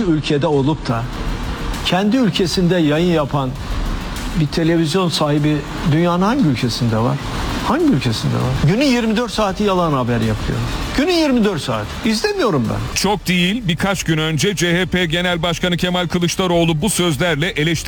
yabancı ülkede olup da kendi ülkesinde yayın yapan bir televizyon sahibi dünyanın hangi ülkesinde var? Hangi ülkesinde var? Günün 24 saati yalan haber yapıyor. Günün 24 saat. İzlemiyorum ben. Çok değil, birkaç gün önce CHP Genel Başkanı Kemal Kılıçdaroğlu bu sözlerle eleştiri